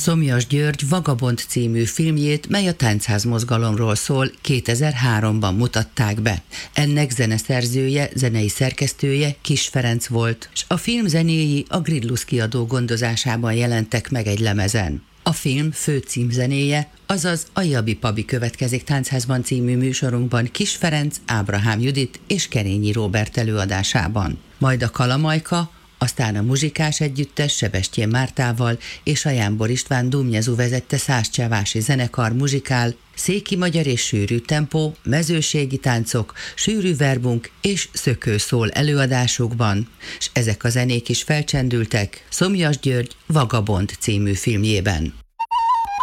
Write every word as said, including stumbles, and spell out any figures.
Szomjas György Vagabond című filmjét, mely a táncház mozgalomról szól, kétezer-háromban mutatták be. Ennek zeneszerzője, zenei szerkesztője Kiss Ferenc volt, és a film zenéi a Gridlus kiadó gondozásában jelentek meg egy lemezen. A film fő címzenéje, azaz a Jabi Pabi következik Táncházban című műsorunkban Kiss Ferenc, Ábrahám Judit és Kerényi Róbert előadásában. Majd a Kalamajka, aztán a muzsikás együttes Sebestyén Mártával és a Jánbor István Dumnyezu vezette Szászcsevási zenekar muzsikál, széki magyar és sűrű tempó, mezőségi táncok, sűrű verbunk és szökőszól előadásukban, és ezek a zenék is felcsendültek Szomjas György Vagabond című filmjében.